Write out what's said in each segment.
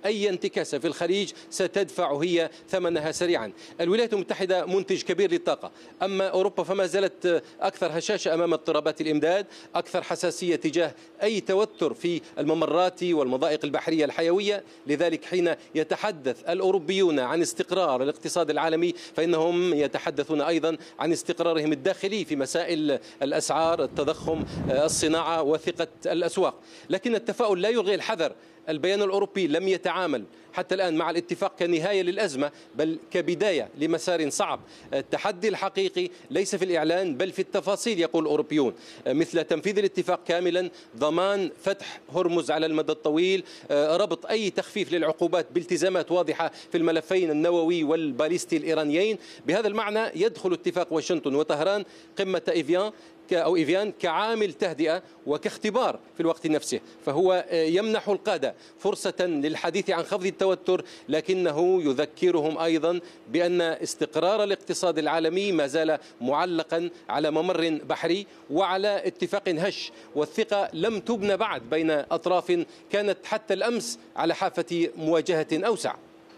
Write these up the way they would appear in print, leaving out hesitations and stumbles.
أي انتكاسة في الخليج ستدفع هي ثمنها سريعا. الولايات المتحدة منتج كبير للطاقة، أما أوروبا فما زالت أكثر هشاشة أمام اضطرابات الإمداد، أكثر حساسية تجاه أي توتر في الممرات والمضائق البحرية الحيوية. لذلك حين يتحدث الأوروبيون عن استقرار الاقتصاد العالمي فإنهم يتحدثون أيضا عن استقرارهم الداخلي في مسائل الأسعار، التضخم، الصناعة وثقة الأسواق. لكن التفاؤل لا يلغي الحذر. البيان الأوروبي لم يتعامل حتى الآن مع الاتفاق كنهاية للأزمة بل كبداية لمسار صعب. التحدي الحقيقي ليس في الإعلان بل في التفاصيل يقول الأوروبيون، مثل تنفيذ الاتفاق كاملا، ضمان فتح هرمز على المدى الطويل، ربط أي تخفيف للعقوبات بالتزامات واضحة في الملفين النووي والباليستي الإيرانيين. بهذا المعنى يدخل اتفاق واشنطن وطهران قمة إيفيان كعامل تهدئة وكاختبار في الوقت نفسه، فهو يمنح القادة فرصة للحديث عن خفض التوتر، لكنه يذكرهم أيضا بأن استقرار الاقتصاد العالمي ما زال معلقا على ممر بحري وعلى اتفاق هش، والثقة لم تبنى بعد بين أطراف كانت حتى الأمس على حافة مواجهة أوسع.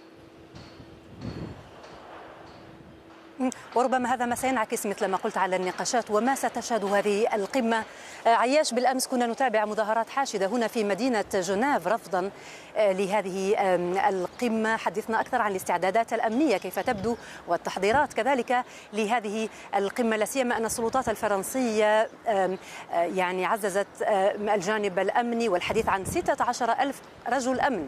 وربما هذا ما سينعكس مثل ما قلت على النقاشات وما ستشهد هذه القمة. عياش، بالأمس كنا نتابع مظاهرات حاشدة هنا في مدينة جنيف رفضا لهذه القمة. حدثنا أكثر عن الاستعدادات الأمنية كيف تبدو والتحضيرات كذلك لهذه القمة، لا سيما أن السلطات الفرنسية يعني عززت الجانب الأمني والحديث عن 16,000 رجل أمن.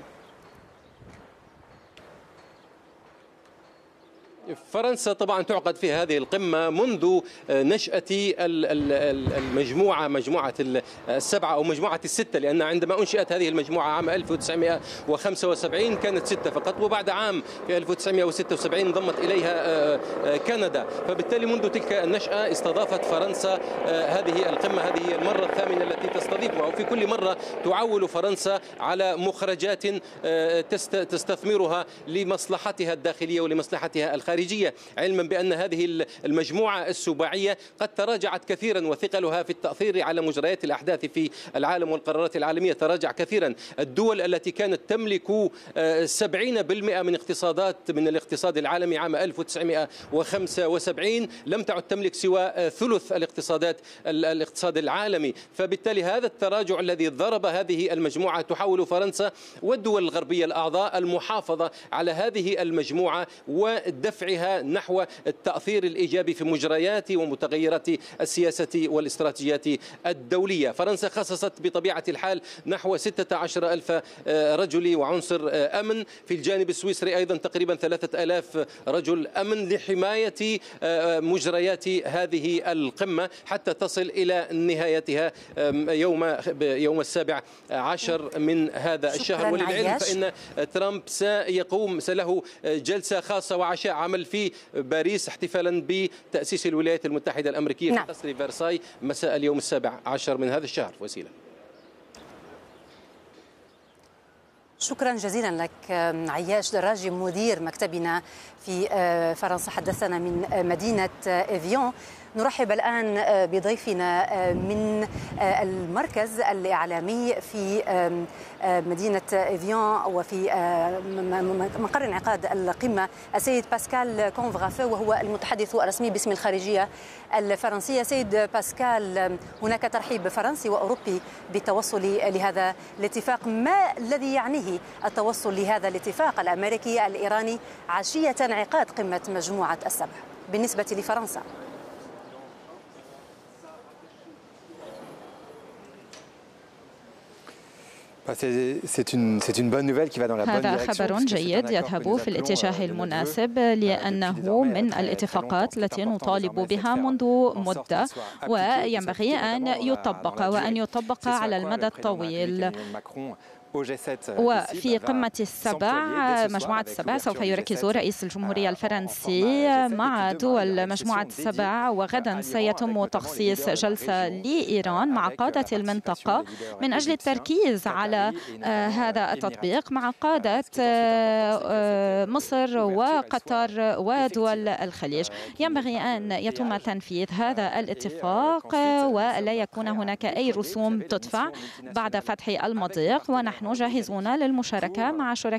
فرنسا طبعا تعقد في هذه القمة منذ نشأة مجموعة السبعة أو مجموعة الستة، لأن عندما أنشئت هذه المجموعة عام 1975 كانت ستة فقط، وبعد عام في 1976 انضمت إليها كندا، فبالتالي منذ تلك النشأة استضافت فرنسا هذه القمة. هذه المرة الثامنة التي تستضيفها، وفي كل مرة تعول فرنسا على مخرجات تستثمرها لمصلحتها الداخلية ولمصلحتها الخارجية، علما بأن هذه المجموعة السباعية قد تراجعت كثيرا وثقلها في التأثير على مجريات الأحداث في العالم والقرارات العالمية تراجع كثيرا. الدول التي كانت تملك 70% من الاقتصاد العالمي عام 1975 لم تعد تملك سوى ثلث الاقتصاد العالمي، فبالتالي هذا التراجع الذي ضرب هذه المجموعة تحاول فرنسا والدول الغربية الأعضاء المحافظة على هذه المجموعة ودفعها نحو التأثير الإيجابي في مجريات ومتغيرات السياسة والاستراتيجيات الدولية. فرنسا خصصت بطبيعة الحال نحو 16,000 رجل وعنصر أمن، في الجانب السويسري أيضا تقريبا 3,000 رجل أمن لحماية مجريات هذه القمة حتى تصل إلى نهايتها يوم 17 من هذا الشهر. وللعلم فإن ترامب سيقوم له جلسة خاصة وعشاء عمل في باريس احتفالا بتأسيس الولايات المتحدة الأمريكية في قصر فرساي مساء اليوم 17 من هذا الشهر. وسيلة، شكرا جزيلا لك عياش دراجي مدير مكتبنا في فرنسا، حدثنا من مدينة إيفيان. نرحب الآن بضيفنا من المركز الإعلامي في مدينة إيفيان وفي مقر انعقاد القمة، السيد باسكال كونفغافو، وهو المتحدث الرسمي باسم الخارجية الفرنسية. سيد باسكال، هناك ترحيب فرنسي وأوروبي بالتوصل لهذا الاتفاق. ما الذي يعنيه التوصل لهذا الاتفاق الأمريكي الإيراني عشية انعقاد قمة مجموعة السبع بالنسبة لفرنسا؟ هذا خبر جيد يذهب في الاتجاه المناسب، لأنه من الاتفاقات التي نطالب بها منذ مدة، وينبغي أن يطبق على المدى الطويل. وفي قمة مجموعة السبع سوف يركز رئيس الجمهورية الفرنسي مع دول مجموعة السبع، وغدا سيتم تخصيص جلسة لإيران مع قادة المنطقة من أجل التركيز على هذا التطبيق مع قادة مصر وقطر ودول الخليج. ينبغي أن يتم تنفيذ هذا الاتفاق ولا يكون هناك أي رسوم تدفع بعد فتح المضيق، ونحن جاهزون للمشاركة مع شركاء